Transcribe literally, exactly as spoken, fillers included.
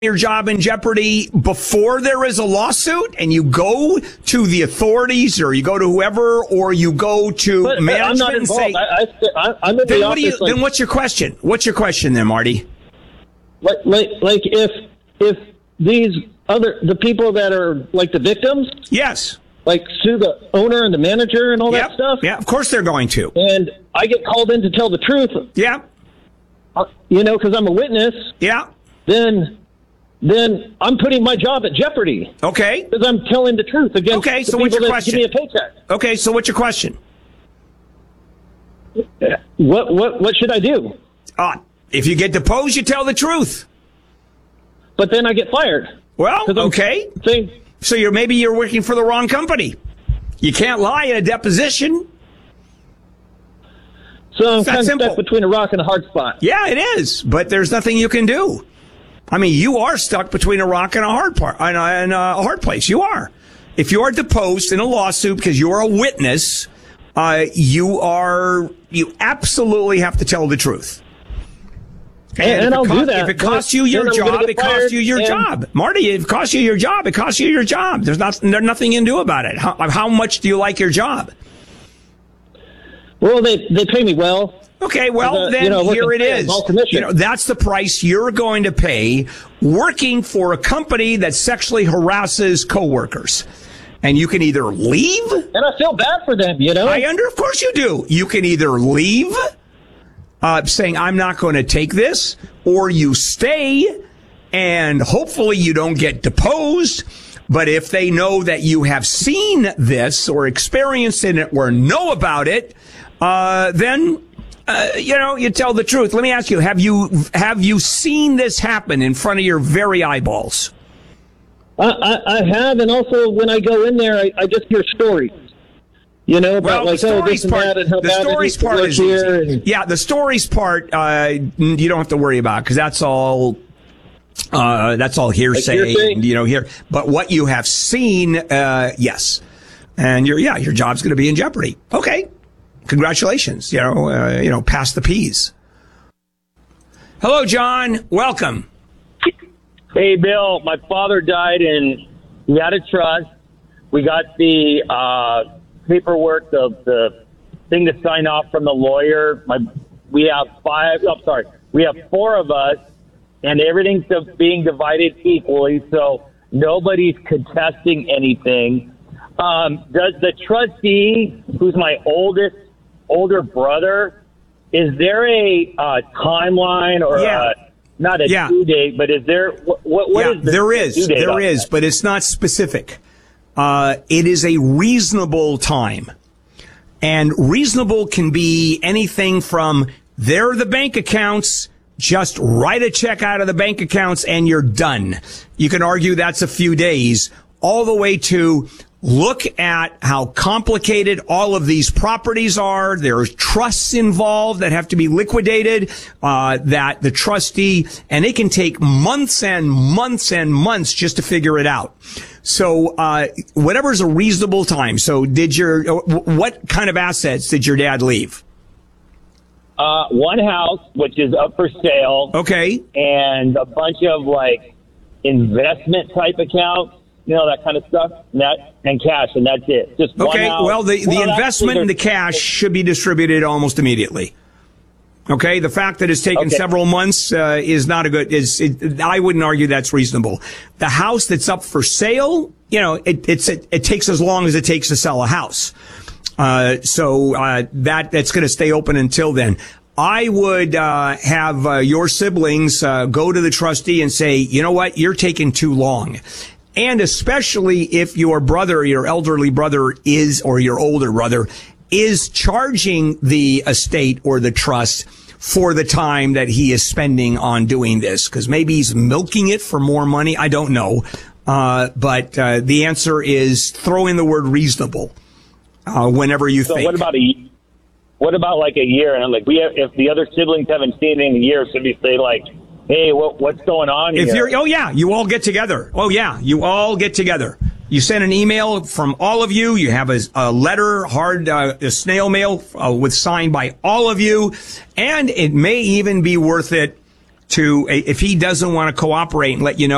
your job in jeopardy before there is a lawsuit and you go to the authorities or you go to whoever or you go to but, management but I'm not and say, I, I, I'm in then, the what do you, office, like, then what's your question? What's your question then, Marty? Like, like, like if if these other, the people that are like the victims, Yes. like sue the owner and the manager and all Yep. that stuff. Yeah, of course they're going to. And I get called in to tell the truth, Yeah. uh, you know, because I'm a witness. Yeah. Then, then I'm putting my job at jeopardy. Okay. Because I'm telling the truth against Okay, the so what's people your that give me a question? paycheck. Okay, so what's your question? What what what should I do? Uh, if you get deposed, you tell the truth. But then I get fired. Well, 'Cause I'm okay. saying, So you're maybe you're working for the wrong company. You can't lie in a deposition. so I'm It's that kind of simple. stuck between a rock and a hard spot. Yeah, it is, but there's nothing you can do. I mean, you are stuck between a rock and a hard part, and a, and a hard place. You are. If you are deposed in a lawsuit because you are a witness, uh, you are you absolutely have to tell the truth. And, and if it I'll cost- do that. If it costs you your then I'm gonna job, get it costs fired, you your and- job. Marty, if it costs you your job, it costs you your job. There's not there's nothing you can do about it. How, how much do you like your job? Well, they they pay me well. Okay, well, Uh, then you know, here it working is. all commission. You know, that's the price you're going to pay working for a company that sexually harasses coworkers. And you can either leave. And I feel bad for them, you know? I under, of course you do. You can either leave, uh, saying, I'm not going to take this, or you stay and hopefully you don't get deposed. But if they know that you have seen this or experienced it or know about it, uh, then, uh, you know, you tell the truth. Let me ask you, have you, have you seen this happen in front of your very eyeballs? I, I, I have, and also when I go in there, I, I just hear stories. You know, about Well, like, the oh, stories this and part, that, and how the bad it stories is to part work is here. easy. And, Yeah, the stories part, uh, you don't have to worry about because that's all, uh, that's all hearsay, Like hearsay? you know, here. But what you have seen, uh, yes. And your, yeah, your job's going to be in jeopardy. Okay. Congratulations. You know, uh, you know, pass the P's. Hello, John. Welcome. Hey, Bill, my father died and we had a trust. We got the uh, paperwork, the the thing to sign off from the lawyer. My, we have five, oh, sorry, we have four of us, and everything's being divided equally, so nobody's contesting anything. Um, does the trustee, who's my oldest, older brother, is there a uh, timeline or Yeah. a, not a Yeah. due date, but is there, what, what Yeah, is the there due is. date There on is, that? but it's not specific. Uh, it is a reasonable time. And reasonable can be anything from there are the bank accounts, just write a check out of the bank accounts and you're done. You can argue that's a few days, all the way to look at how complicated all of these properties are. There's trusts involved that have to be liquidated, uh, that the trustee, and it can take months and months and months just to figure it out. So, uh, whatever's a reasonable time. So did your, what kind of assets did your dad leave? Uh, one house, which is up for sale. Okay. And a bunch of like investment type accounts, you know, that kind of stuff, and that and cash, and that's it. Just one Okay. house. Well, the, the Well, investment and the actually, cash should be distributed almost immediately. Okay. The fact that it's taken Okay. several months, uh, is not a good, is, it, I wouldn't argue that's reasonable. The house that's up for sale, you know, it, it's, it, it takes as long as it takes to sell a house. Uh, so, uh, that, that's going to stay open until then. I would, uh, have, uh, your siblings, uh, go to the trustee and say, you know what, you're taking too long. And especially if your brother, your elderly brother is, or your older brother is charging the estate or the trust for the time that he is spending on doing this. Cause maybe he's milking it for more money. I don't know. Uh, but, uh, the answer is throw in the word reasonable, uh, whenever you So think. what about a what about like a year? And I'm like, we have, if the other siblings haven't seen it in a year, should we say like, hey, what what's going on If here? you're, oh yeah, you all get together. Oh yeah, you all get together. You send an email from all of you. You have a, a letter, hard, uh, a snail mail uh, with signed by all of you. And it may even be worth it to, if he doesn't want to cooperate and let you know.